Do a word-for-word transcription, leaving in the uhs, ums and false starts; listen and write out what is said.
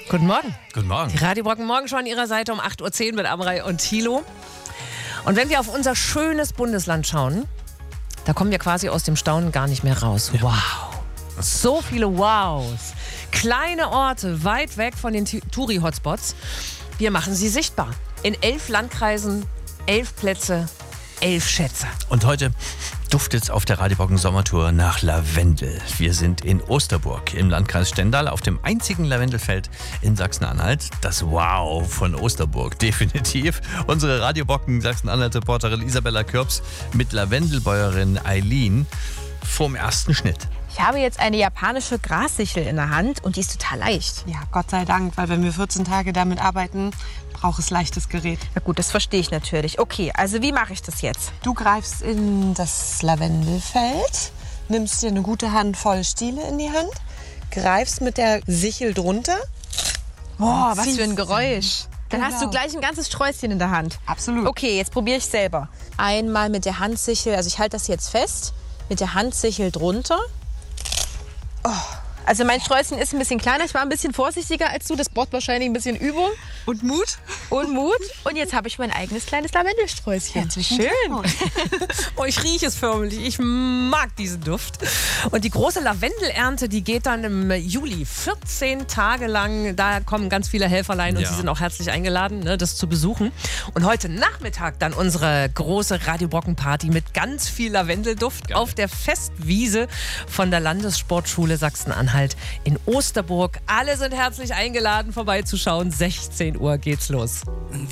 Guten Morgen. Guten Morgen. Die Radio Brocken Morgen schon an Ihrer Seite um acht Uhr zehn mit Amrei und Thilo. Und wenn wir auf unser schönes Bundesland schauen, da kommen wir quasi aus dem Staunen gar nicht mehr raus. Ja. Wow. So viele Wows. Kleine Orte weit weg von den Touri-Hotspots. Wir machen sie sichtbar. In elf Landkreisen, elf Plätze, elf Schätze. Und heute duftet es auf der Radio Brocken Sommertour nach Lavendel. Wir sind in Osterburg im Landkreis Stendal auf dem einzigen Lavendelfeld in Sachsen-Anhalt. Das Wow von Osterburg, definitiv. Unsere Radio Brocken Sachsen-Anhalt-Reporterin Isabella Kürbs mit Lavendelbäuerin Eileen vorm ersten Schnitt. Ich habe jetzt eine japanische Grassichel in der Hand und die ist total leicht. Ja, Gott sei Dank, weil wenn wir vierzehn Tage damit arbeiten, braucht es leichtes Gerät. Na gut, das verstehe ich natürlich. Okay, also wie mache ich das jetzt? Du greifst in das Lavendelfeld, nimmst dir eine gute Handvoll Stiele in die Hand, greifst mit der Sichel drunter. Boah, was für ein Geräusch. Dann Genau. hast du gleich ein ganzes Sträußchen in der Hand. Absolut. Okay, jetzt probiere ich selber. Einmal mit der Handsichel, also ich halte das jetzt fest, mit der Handsichel drunter. Oh, also mein Sträußchen ist ein bisschen kleiner. Ich war ein bisschen vorsichtiger als du. Das braucht wahrscheinlich ein bisschen Übung Und Mut? und Mut. Und jetzt habe ich mein eigenes kleines Lavendelsträußchen. Herzlichen Schön. Glückwunsch. Oh, ich rieche es förmlich. Ich mag diesen Duft. Und die große Lavendelernte, die geht dann im Juli. vierzehn Tage lang. Da kommen ganz viele Helferlein und Ja. Sie sind auch herzlich eingeladen, ne, das zu besuchen. Und heute Nachmittag dann unsere große Radio Brocken Party mit ganz viel Lavendelduft Geil. auf der Festwiese von der Landessportschule Sachsen-Anhalt in Osterburg. Alle sind herzlich eingeladen, vorbeizuschauen. sechzehn Uhr geht's los.